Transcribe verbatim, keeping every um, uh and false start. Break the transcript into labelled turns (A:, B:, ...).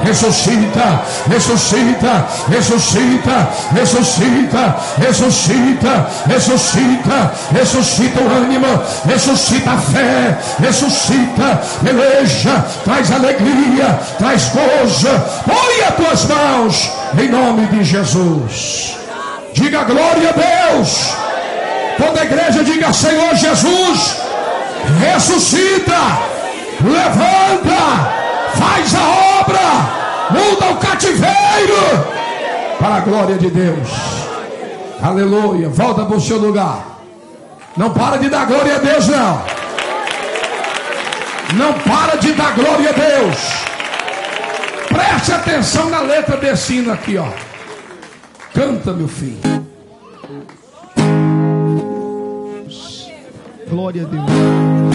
A: ressuscita, ressuscita, ressuscita, ressuscita, ressuscita, ressuscita, ressuscita o ânimo, ressuscita a fé, ressuscita, peleja, traz alegria, traz gozo. Põe as tuas mãos em nome de Jesus. Diga glória a Deus. Toda a igreja diga: Senhor Jesus, ressuscita, levanta, faz a obra, muda o cativeiro para a glória de Deus. Aleluia. Volta para o seu lugar. Não para de dar glória a Deus, não. Não para de dar glória a Deus. Preste atenção na letra desse hino aqui, ó. Canta, meu filho.
B: Glória a Deus.